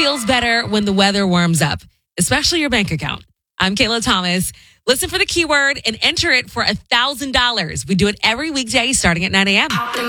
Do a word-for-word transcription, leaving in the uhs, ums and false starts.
feels better when the weather warms up, especially your bank account. I'm Kayla Thomas. Listen for the keyword and enter it for one thousand dollars. We do it every weekday starting at nine a.m.